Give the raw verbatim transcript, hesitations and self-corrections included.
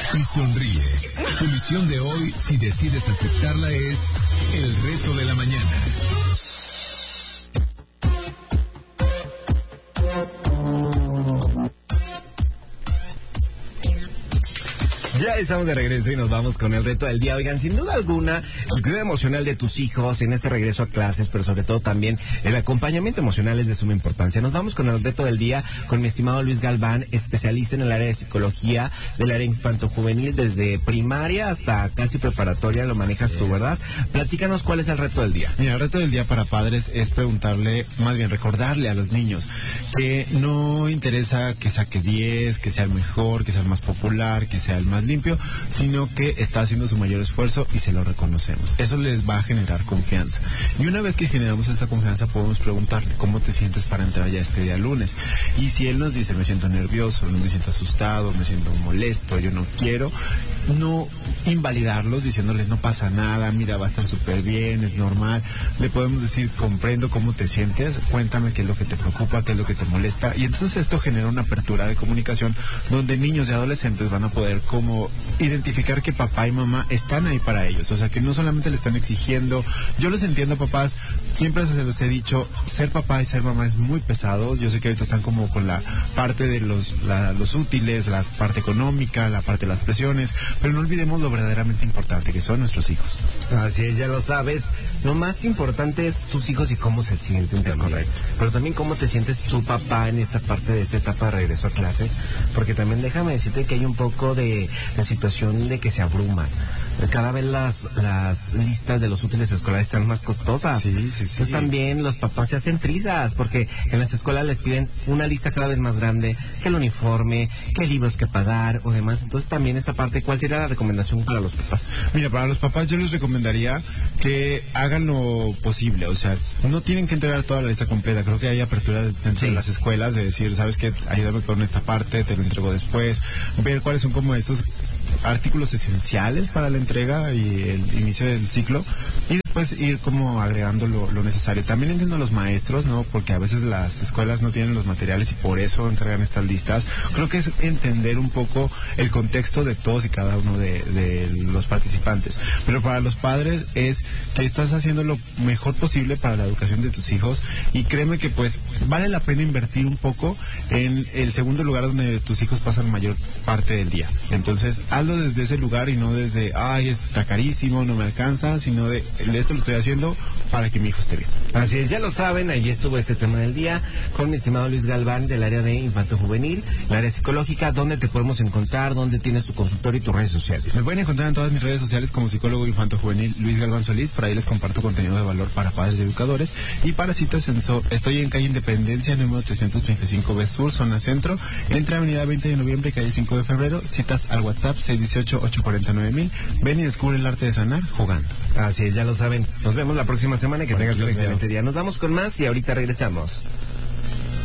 y sonríe. Tu misión de hoy, si decides aceptarla, es el reto de la mañana. Ya estamos de regreso y nos vamos con el reto del día. Oigan, sin duda alguna, el cuidado emocional de tus hijos en este regreso a clases, pero sobre todo también el acompañamiento emocional es de suma importancia. Nos vamos con el reto del día con mi estimado Luis Galván, especialista en el área de psicología, del área infanto-juvenil, desde primaria hasta casi preparatoria, lo manejas tú, ¿verdad? Platícanos cuál es el reto del día. Mira, el reto del día para padres es preguntarle, más bien recordarle a los niños que no interesa que saques diez, que sea el mejor, que sea el más popular, que sea el más limpio, sino que está haciendo su mayor esfuerzo y se lo reconocemos. Eso les va a generar confianza. Y una vez que generamos esta confianza, podemos preguntarle cómo te sientes para entrar ya este día lunes. Y si él nos dice, me siento nervioso, no me siento asustado, me siento molesto, yo no quiero, no invalidarlos diciéndoles no pasa nada, mira, va a estar súper bien, es normal. Le podemos decir, comprendo cómo te sientes, cuéntame qué es lo que te preocupa, qué es lo que te molesta. Y entonces esto genera una apertura de comunicación donde niños y adolescentes van a poder como identificar que papá y mamá están ahí para ellos, o sea que no solamente le están exigiendo. Yo los entiendo, papás, siempre se los he dicho, ser papá y ser mamá es muy pesado. Yo sé que ahorita están como con la parte de los, la, los útiles, la parte económica, la parte de las presiones, pero no olvidemos lo verdaderamente importante que son nuestros hijos. Así es, ya lo sabes, lo más importante es tus hijos y cómo se sienten. Es correcto, pero también cómo te sientes tu papá en esta parte de esta etapa de regreso a clases, porque también déjame decirte que hay un poco de la situación de que se abruman. Cada vez las las listas de los útiles escolares están más costosas. Sí, sí, sí. Entonces también los papás se hacen trizas, porque en las escuelas les piden una lista cada vez más grande, que el uniforme, que libros que pagar o demás. Entonces también esta parte, ¿cuál sería la recomendación para los papás? Mira, para los papás yo les recomendaría que hagan lo posible, o sea, no tienen que entregar toda la lista completa. Creo que hay apertura dentro sí. de las escuelas de decir, ¿sabes qué? Ayúdame con esta parte, te lo entrego después. Ver cuáles son como estos artículos esenciales para la entrega y el inicio del ciclo, y después ir como agregando lo, lo necesario. También entiendo a los maestros, ¿no? Porque a veces las escuelas no tienen los materiales y por eso entregan estas listas. Creo que es entender un poco el contexto de todos y cada uno de, de los participantes. Pero para los padres es que estás haciendo lo mejor posible para la educación de tus hijos, y créeme que pues vale la pena invertir un poco en el segundo lugar donde tus hijos pasan mayor parte del día. Entonces, hazlo desde ese lugar y no desde, ay, está carísimo, no me alcanza, sino de, esto lo estoy haciendo para que mi hijo esté bien. Así es, ya lo saben, ahí estuvo este tema del día con mi estimado Luis Galván del área de infanto juvenil, el área psicológica. ¿Dónde te podemos encontrar? ¿Dónde tienes tu consultorio y tus redes sociales? Me pueden encontrar en todas mis redes sociales como psicólogo infanto juvenil Luis Galván Solís. Por ahí les comparto contenido de valor para padres y educadores. Y para citas, en so, estoy en calle Independencia, número trescientos treinta y cinco B Sur, zona centro, entre avenida veinte de noviembre y calle cinco de febrero. Citas al WhatsApp seis uno ocho, ocho cuatro nueve mil. Ven y descubre el arte de sanar jugando. Así es, ya lo saben. Nos vemos la próxima semana y que tengas un excelente día. Nos vamos con más y ahorita regresamos.